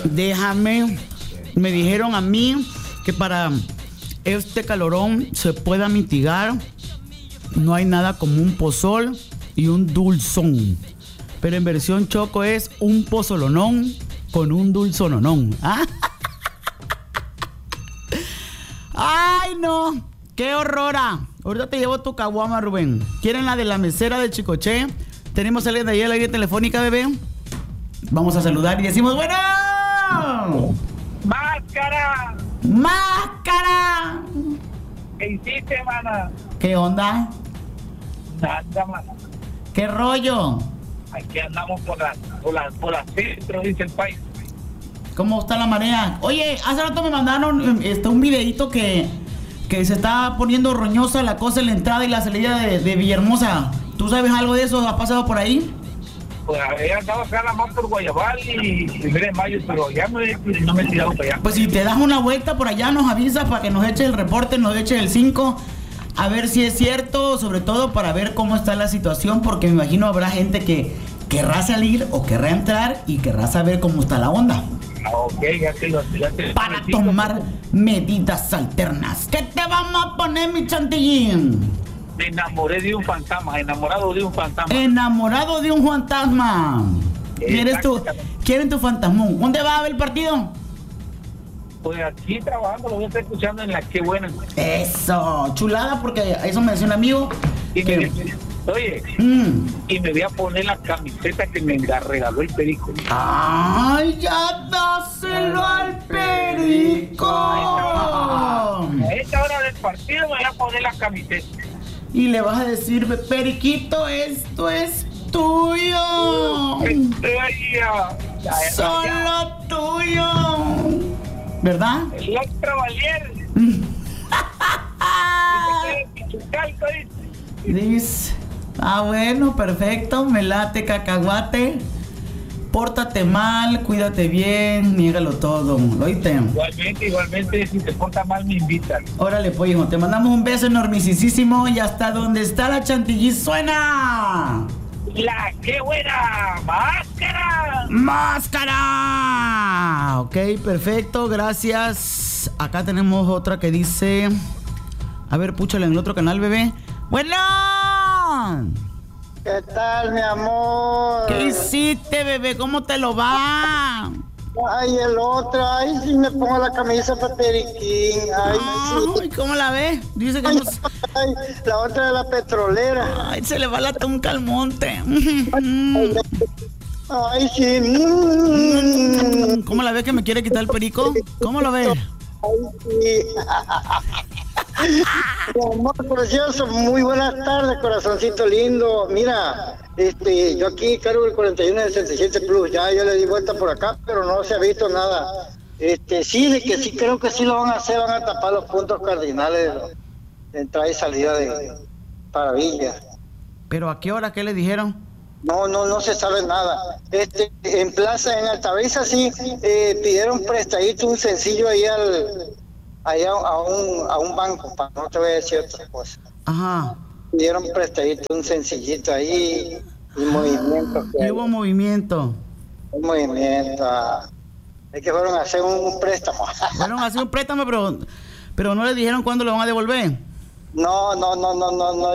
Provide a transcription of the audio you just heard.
Me dijeron a mí que para este calorón se pueda mitigar, no hay nada como un pozol y un dulzón. Pero en versión choco es un pozolonón con un dulzononón. ¿Ah? ¡Ay, no! ¡Qué horrora! Ahorita te llevo tu caguama, Rubén. ¿Quieren la de la mesera de Chicoche? Tenemos a alguien de ahí a la línea telefónica, bebé. Vamos a saludar y decimos, ¡bueno! ¡Máscara! ¡Máscara! ¿Qué hiciste, mana? ¿Qué onda? Nada, mana. ¿Qué rollo? Aquí andamos por las centro, dice el país. ¿Cómo está la marea? Oye, hace rato me mandaron un videito que se está poniendo roñosa la cosa en la entrada y la salida de Villahermosa. ¿Tú sabes algo de eso? ¿Ha pasado por ahí? Pues había andado acá nada más por Guayabal y 1 de mayo, pero ya no me he tirado para allá. Pues si te das una vuelta por allá, nos avisas para que nos eche el reporte, nos eche el 5, a ver si es cierto, sobre todo para ver cómo está la situación, porque me imagino habrá gente que querrá salir o querrá entrar y querrá saber cómo está la onda. Ok, ya te para tomar medidas alternas. ¿Qué te vamos a poner, mi chantillín? Me enamoré de un fantasma, enamorado de un fantasma. Enamorado de un fantasma. ¿Quieren tu fantasmón? ¿Dónde va a ver el partido? Pues aquí trabajando, lo voy a estar escuchando en la Qué Buena. Eso, chulada, porque eso me decía un amigo. Oye, y me voy a poner la camiseta que me la regaló el Perico. ¡Ay, ya dáselo al Perico! A esta hora del partido me voy a poner la camiseta. Y le vas a decir, Periquito, esto es tuyo. Solo tuyo. ¿Verdad? El extra valier. Dice, bueno, perfecto, me late cacahuate. Pórtate mal, cuídate bien, niégalo todo, ¿lo oíste? Igualmente, si te portas mal me invitan. Órale, pues, hijo, te mandamos un beso enormisísimo y hasta donde está la chantilly suena. La Qué Buena, máscara. ¡Máscara! Ok, perfecto, gracias. Acá tenemos otra que dice... A ver, púchale en el otro canal, bebé. ¡Bueno! ¿Qué tal, mi amor? ¿Qué hiciste, bebé? ¿Cómo te lo va? Ay, el otro, ay, si me pongo la camisa para Periquín. Ay, sí. ¿Cómo la ves? Dice que ay, la otra de la petrolera. Ay, se le va la tunca al monte. Ay, sí. ¿Cómo la ves que me quiere quitar el perico? ¿Cómo lo ves? Ay, sí. Mi amor precioso, muy buenas tardes, corazoncito lindo. Mira, yo aquí cargo el 41 del 77 Plus, ya yo le di vuelta por acá, pero no se ha visto nada. Sí, de que sí, creo que sí lo van a hacer, van a tapar los puntos cardinales de entrada y salida para Villa. ¿Pero a qué hora? ¿Qué le dijeron? No se sabe nada. En Plaza, en Altavisa, sí, pidieron prestadito un sencillo ahí a un banco, para no te voy a decir otra cosa. Ajá. Pidieron prestadito un sencillito ahí y movimiento. ¿Y hubo movimiento? Un movimiento. Es que fueron a hacer un préstamo. Fueron a hacer un préstamo, pero no le dijeron cuándo lo van a devolver. No.